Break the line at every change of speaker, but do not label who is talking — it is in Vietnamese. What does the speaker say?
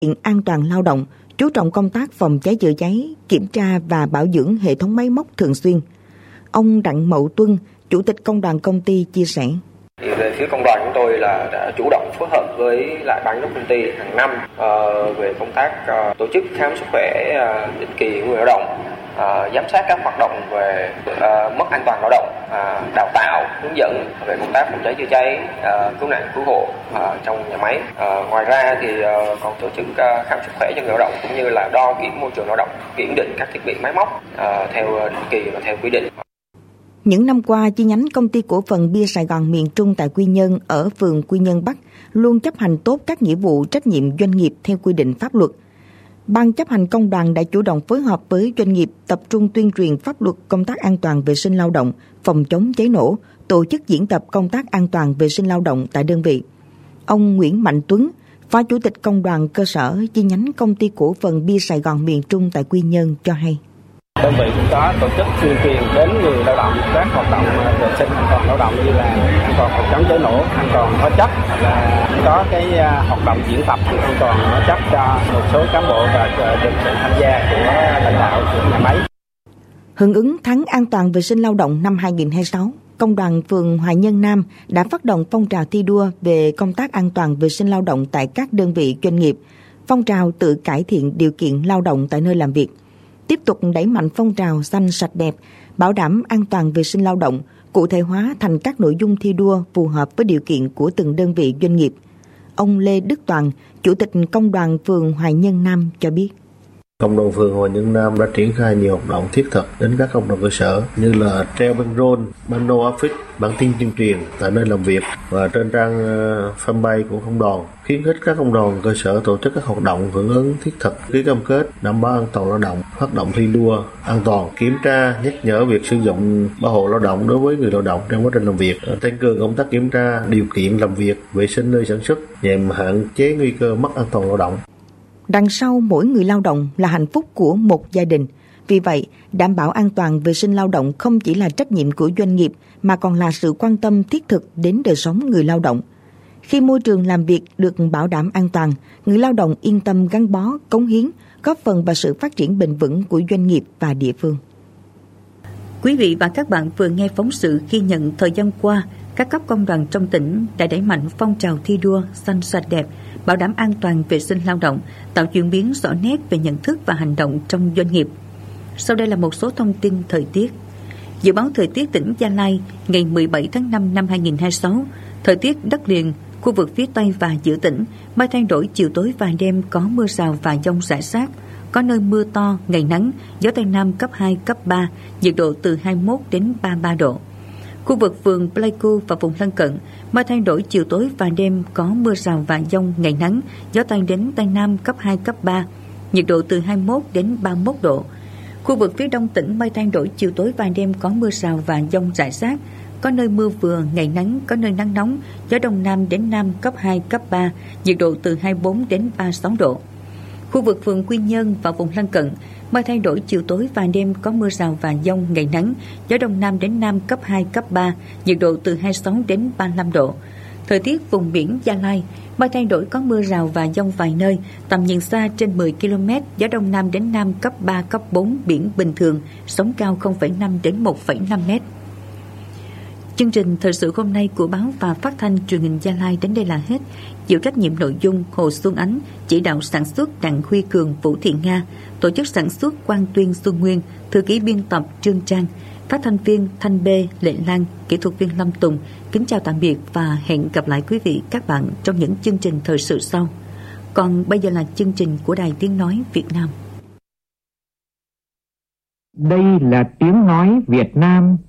an toàn lao động, chú trọng công tác phòng cháy chữa cháy, kiểm tra và bảo dưỡng hệ thống máy móc thường xuyên. Ông Đặng Mậu Tuân, Chủ tịch Công đoàn công ty chia sẻ.
Về phía công đoàn chúng tôi là đã chủ động phối hợp với lại ban giám đốc công ty hàng năm về công tác tổ chức khám sức khỏe định kỳ người lao động, giám sát các hoạt động về mất an toàn lao động, đào tạo, hướng dẫn về công tác phòng cháy chữa cháy, cứu nạn cứu hộ trong nhà máy. Ngoài ra thì còn tổ chức khám sức khỏe cho người lao động cũng như là đo kiểm môi trường lao động, kiểm định các thiết bị máy móc theo định kỳ và theo quy định.
Những năm qua, chi nhánh Công ty Cổ phần Bia Sài Gòn miền Trung tại Quy Nhơn ở phường Quy Nhơn Bắc luôn chấp hành tốt các nghĩa vụ trách nhiệm doanh nghiệp theo quy định pháp luật. Ban chấp hành công đoàn đã chủ động phối hợp với doanh nghiệp tập trung tuyên truyền pháp luật công tác an toàn vệ sinh lao động, phòng chống cháy nổ, tổ chức diễn tập công tác an toàn vệ sinh lao động tại đơn vị. Ông Nguyễn Mạnh Tuấn, Phó Chủ tịch Công đoàn cơ sở chi nhánh Công ty Cổ phần Bia Sài Gòn miền Trung tại Quy Nhơn cho hay.
Đơn vị cũng có tổ chức tuyên truyền đến người lao động các hoạt động vệ sinh an toàn lao động như là an toàn phòng chống cháy nổ, an toàn hóa chất, là có cái hoạt động diễn tập an toàn hóa chất cho một số cán bộ và được sự tham gia của lãnh đạo của nhà máy.
Hưởng ứng tháng an toàn vệ sinh lao động năm 2026, Công đoàn phường Hoài Nhân Nam đã phát động phong trào thi đua về công tác an toàn vệ sinh lao động tại các đơn vị doanh nghiệp, phong trào tự cải thiện điều kiện lao động tại nơi làm việc. Tiếp tục đẩy mạnh phong trào xanh sạch đẹp, bảo đảm an toàn vệ sinh lao động, cụ thể hóa thành các nội dung thi đua phù hợp với điều kiện của từng đơn vị doanh nghiệp. Ông Lê Đức Toàn, Chủ tịch Công đoàn phường Hoài Nhân Nam cho biết.
Công đoàn phường Hoài Nhân Nam đã triển khai nhiều hoạt động thiết thực đến các công đoàn cơ sở như là treo băng rôn, pano office, bản tin tuyên truyền tại nơi làm việc và trên trang fanpage của công đoàn, khuyến khích các công đoàn cơ sở tổ chức các hoạt động hưởng ứng thiết thực, ký cam kết đảm bảo an toàn lao động, phát động thi đua an toàn, kiểm tra, nhắc nhở việc sử dụng bảo hộ lao động đối với người lao động trong quá trình làm việc, tăng cường công tác kiểm tra điều kiện làm việc, vệ sinh nơi sản xuất nhằm hạn chế nguy cơ mất an toàn lao động.
Đằng sau mỗi người lao động là hạnh phúc của một gia đình. Vì vậy, đảm bảo an toàn vệ sinh lao động không chỉ là trách nhiệm của doanh nghiệp mà còn là sự quan tâm thiết thực đến đời sống người lao động. Khi môi trường làm việc được bảo đảm an toàn, người lao động yên tâm gắn bó, cống hiến, góp phần vào sự phát triển bền vững của doanh nghiệp và địa phương.
Quý vị và các bạn vừa nghe phóng sự ghi nhận thời gian qua, các cấp công đoàn trong tỉnh đã đẩy mạnh phong trào thi đua xanh sạch đẹp, bảo đảm an toàn vệ sinh lao động, tạo chuyển biến rõ nét về nhận thức và hành động trong doanh nghiệp. Sau đây là một số thông tin thời tiết. Dự báo thời tiết tỉnh Gia Lai ngày 17 tháng 5 năm 2026, thời tiết đất liền, khu vực phía Tây và giữa tỉnh, mây thay đổi chiều tối và đêm có mưa rào và dông rải rác, có nơi mưa to, ngày nắng, gió Tây Nam cấp 2, cấp 3, nhiệt độ từ 21 đến 33 độ. Khu vực vườn Pleiku và vùng lân cận, mây thay đổi chiều tối và đêm có mưa rào và dông, ngày nắng, gió Tây đến Tây Nam cấp 2, cấp 3, nhiệt độ từ 21 đến 31 độ. Khu vực phía đông tỉnh mây thay đổi chiều tối và đêm có mưa rào và dông rải rác, có nơi mưa vừa, ngày nắng, có nơi nắng nóng, gió đông nam đến nam cấp 2, cấp 3, nhiệt độ từ 24 đến 36 độ. Khu vực phường Quy Nhơn và vùng lân cận, mây thay đổi chiều tối và đêm có mưa rào và dông, ngày nắng, gió đông nam đến nam cấp 2, cấp 3, nhiệt độ từ 26 đến 35 độ. Thời tiết vùng biển Gia Lai, mây thay đổi có mưa rào và dông vài nơi, tầm nhìn xa trên 10 km, gió đông nam đến nam cấp 3, cấp 4, biển bình thường, sóng cao 0,5 đến 1,5 mét. Chương trình thời sự hôm nay của báo và phát thanh truyền hình Gia Lai đến đây là hết. Chịu trách nhiệm nội dung Hồ Xuân Ánh, chỉ đạo sản xuất Đặng Huy Cường, Vũ Thị Nga, tổ chức sản xuất Quang Tuyên, Xuân Nguyên, thư ký biên tập Trương Trang, phát thanh viên Thanh Bê, Lệ Lan, kỹ thuật viên Lâm Tùng. Kính chào tạm biệt và hẹn gặp lại quý vị các bạn trong những chương trình thời sự sau. Còn bây giờ là chương trình của Đài Tiếng Nói Việt Nam.
Đây là Tiếng Nói Việt Nam.